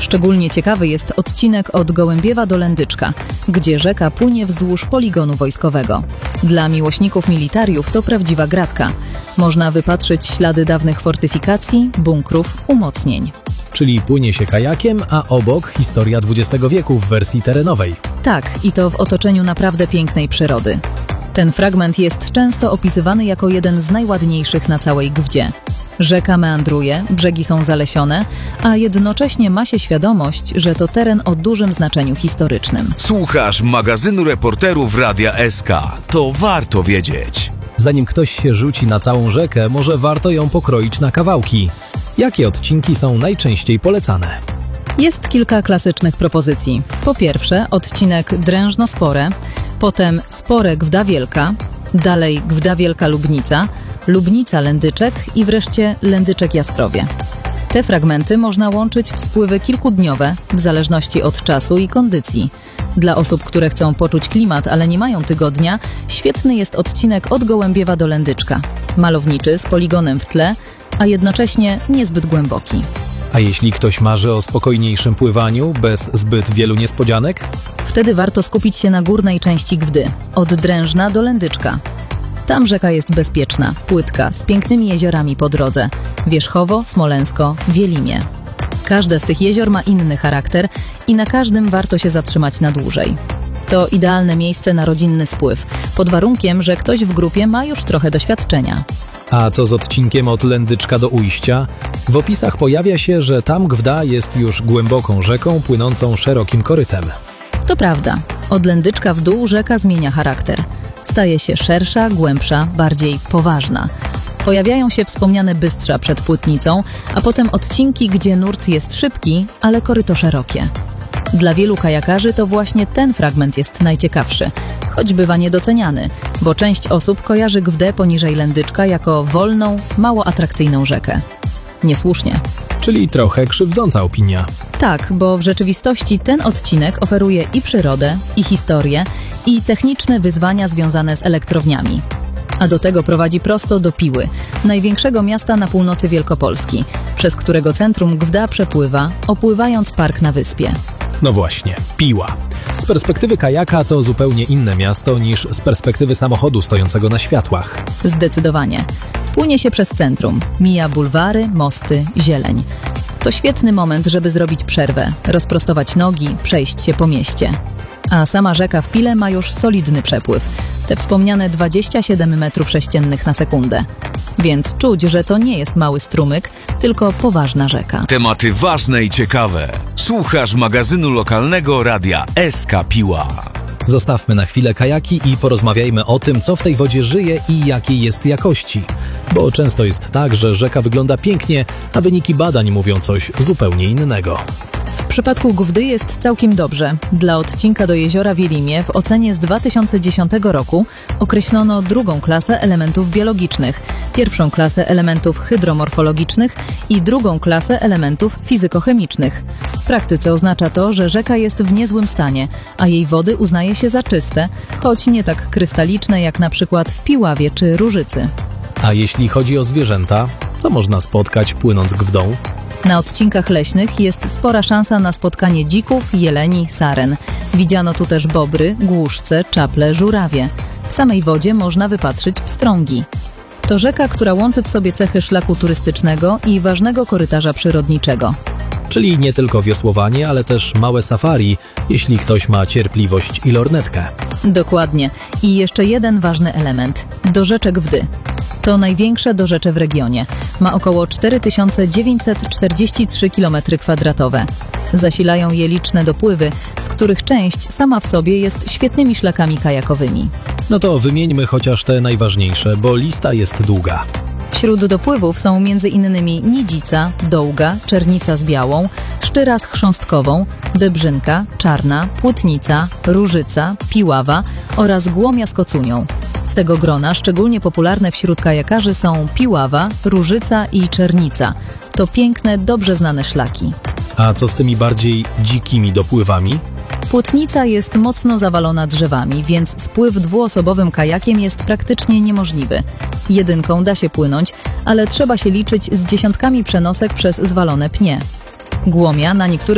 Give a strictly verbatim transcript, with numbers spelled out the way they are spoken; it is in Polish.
Szczególnie ciekawy jest odcinek od Gołębiewa do Lędyczka, gdzie rzeka płynie wzdłuż poligonu wojskowego. Dla miłośników militariów to prawdziwa gratka. Można wypatrzyć ślady dawnych fortyfikacji, bunkrów, umocnień. Czyli płynie się kajakiem, a obok historia dwudziestego wieku w wersji terenowej. Tak, i to w otoczeniu naprawdę pięknej przyrody. Ten fragment jest często opisywany jako jeden z najładniejszych na całej Gwdzie. Rzeka meandruje, brzegi są zalesione, a jednocześnie ma się świadomość, że to teren o dużym znaczeniu historycznym. Słuchasz magazynu reporterów Radia S K. To warto wiedzieć. Zanim ktoś się rzuci na całą rzekę, może warto ją pokroić na kawałki. Jakie odcinki są najczęściej polecane? Jest kilka klasycznych propozycji. Po pierwsze odcinek Drężno-Spore, potem Spore-Gwda Wielka, dalej Gwda Wielka-Lubnica, Lubnica-Lędyczek i wreszcie Lędyczek-Jastrowie. Te fragmenty można łączyć w spływy kilkudniowe, w zależności od czasu i kondycji. Dla osób, które chcą poczuć klimat, ale nie mają tygodnia, świetny jest odcinek od Gołębiewa do Lędyczka. Malowniczy, z poligonem w tle, a jednocześnie niezbyt głęboki. A jeśli ktoś marzy o spokojniejszym pływaniu, bez zbyt wielu niespodzianek? Wtedy warto skupić się na górnej części Gwdy, od Drężna do Lędyczka. Tam rzeka jest bezpieczna, płytka, z pięknymi jeziorami po drodze. Wierzchowo, Smoleńsko, Wielimie. Każde z tych jezior ma inny charakter i na każdym warto się zatrzymać na dłużej. To idealne miejsce na rodzinny spływ, pod warunkiem, że ktoś w grupie ma już trochę doświadczenia. A co z odcinkiem od Lędyczka do Ujścia? W opisach pojawia się, że tam Gwda jest już głęboką rzeką płynącą szerokim korytem. To prawda. Od Lędyczka w dół rzeka zmienia charakter. Staje się szersza, głębsza, bardziej poważna. Pojawiają się wspomniane bystrza przed Płytnicą, a potem odcinki, gdzie nurt jest szybki, ale koryto szerokie. Dla wielu kajakarzy to właśnie ten fragment jest najciekawszy, choć bywa niedoceniany, bo część osób kojarzy Gwdę poniżej Lędyczka jako wolną, mało atrakcyjną rzekę. Niesłusznie. Czyli trochę krzywdząca opinia. Tak, bo w rzeczywistości ten odcinek oferuje i przyrodę, i historię, i techniczne wyzwania związane z elektrowniami. A do tego prowadzi prosto do Piły, największego miasta na północy Wielkopolski, przez którego centrum Gwda przepływa, opływając park na wyspie. No właśnie, Piła. Z perspektywy kajaka to zupełnie inne miasto niż z perspektywy samochodu stojącego na światłach. Zdecydowanie. Płynie się przez centrum, mija bulwary, mosty, zieleń. To świetny moment, żeby zrobić przerwę, rozprostować nogi, przejść się po mieście. A sama rzeka w Pile ma już solidny przepływ, te wspomniane dwadzieścia siedem metrów sześciennych na sekundę. Więc czuć, że to nie jest mały strumyk, tylko poważna rzeka. Tematy ważne i ciekawe. Słuchasz magazynu lokalnego Radia S K Piła. Zostawmy na chwilę kajaki i porozmawiajmy o tym, co w tej wodzie żyje i jakiej jest jakości. Bo często jest tak, że rzeka wygląda pięknie, a wyniki badań mówią coś zupełnie innego. W przypadku Gwdy jest całkiem dobrze. Dla odcinka do jeziora Wielimie w ocenie z dwa tysiące dziesiątego roku określono drugą klasę elementów biologicznych, pierwszą klasę elementów hydromorfologicznych i drugą klasę elementów fizykochemicznych. W praktyce oznacza to, że rzeka jest w niezłym stanie, a jej wody uznaje się za czyste, choć nie tak krystaliczne jak na przykład w Piławie czy Różycy. A jeśli chodzi o zwierzęta, co można spotkać płynąc Gwdą? Na odcinkach leśnych jest spora szansa na spotkanie dzików, jeleni, saren. Widziano tu też bobry, głuszce, czaple, żurawie. W samej wodzie można wypatrzyć pstrągi. To rzeka, która łączy w sobie cechy szlaku turystycznego i ważnego korytarza przyrodniczego. Czyli nie tylko wiosłowanie, ale też małe safari, jeśli ktoś ma cierpliwość i lornetkę. Dokładnie. I jeszcze jeden ważny element. Dorzeczek Gwdy. To największe dorzecze w regionie. Ma około cztery tysiące dziewięćset czterdzieści trzy kilometry kwadratowe. Zasilają je liczne dopływy, z których część sama w sobie jest świetnymi szlakami kajakowymi. No to wymieńmy chociaż te najważniejsze, bo lista jest długa. Wśród dopływów są między innymi Nidzica, Dołga, Czernica z Białą, Szczyra z Chrząstkową, Debrzynka, Czarna, Płytnica, Różyca, Piława oraz Głomia z Kocunią. Z tego grona szczególnie popularne wśród kajakarzy są Piława, Różyca i Czernica. To piękne, dobrze znane szlaki. A co z tymi bardziej dzikimi dopływami? Płytnica jest mocno zawalona drzewami, więc spływ dwuosobowym kajakiem jest praktycznie niemożliwy. Jedynką da się płynąć, ale trzeba się liczyć z dziesiątkami przenosek przez zwalone pnie. Głomia na niektórych